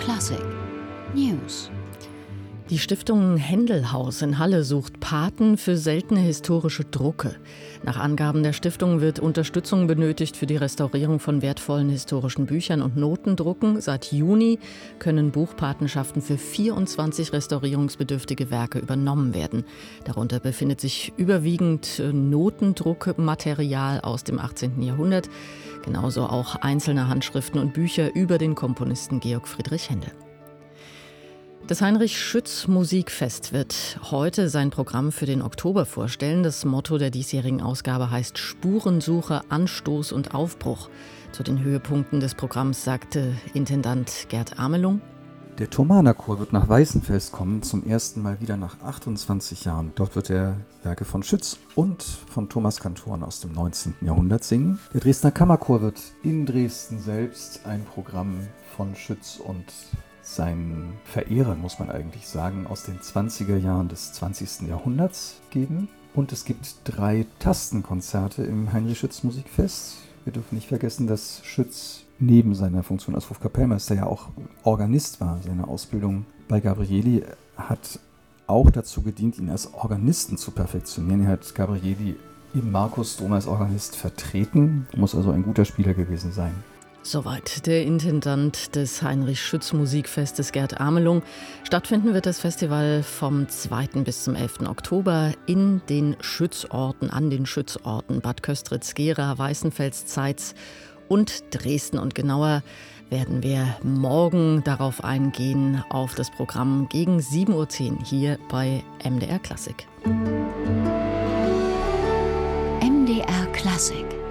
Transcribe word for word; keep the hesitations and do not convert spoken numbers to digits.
Klassik News. Die Stiftung Händelhaus in Halle sucht Paten für seltene historische Drucke. Nach Angaben der Stiftung wird Unterstützung benötigt für die Restaurierung von wertvollen historischen Büchern und Notendrucken. Seit Juni können Buchpatenschaften für vierundzwanzig restaurierungsbedürftige Werke übernommen werden. Darunter befindet sich überwiegend Notendruckmaterial aus dem achtzehnten Jahrhundert, genauso auch einzelne Handschriften und Bücher über den Komponisten Georg Friedrich Händel. Das Heinrich-Schütz-Musikfest wird heute sein Programm für den Oktober vorstellen. Das Motto der diesjährigen Ausgabe heißt Spurensuche, Anstoß und Aufbruch. Zu den Höhepunkten des Programms sagte Intendant Gerd Amelung: Der Thomanerchor wird nach Weißenfels kommen, zum ersten Mal wieder nach achtundzwanzig Jahren. Dort wird er Werke von Schütz und von Thomas Kantoren aus dem neunzehnten Jahrhundert singen. Der Dresdner Kammerchor wird in Dresden selbst ein Programm von Schütz und seinen Verehrern, muss man eigentlich sagen, aus den zwanziger Jahren des zwanzigsten Jahrhunderts geben. Und es gibt drei Tastenkonzerte im Heinrich-Schütz-Musikfest. Wir dürfen nicht vergessen, dass Schütz neben seiner Funktion als Hofkapellmeister ja auch Organist war. Seine Ausbildung bei Gabrieli hat auch dazu gedient, ihn als Organisten zu perfektionieren. Er hat Gabrieli im Markusdom als Organist vertreten, muss also ein guter Spieler gewesen sein. Soweit der Intendant des Heinrich-Schütz-Musikfestes Gerd Amelung. Stattfinden wird das Festival vom zweiten bis zum elften Oktober in den Schützorten, an den Schützorten Bad Köstritz, Gera, Weißenfels, Zeitz und Dresden. Und genauer werden wir morgen darauf eingehen, auf das Programm gegen sieben Uhr zehn hier bei M D R Klassik. M D R Klassik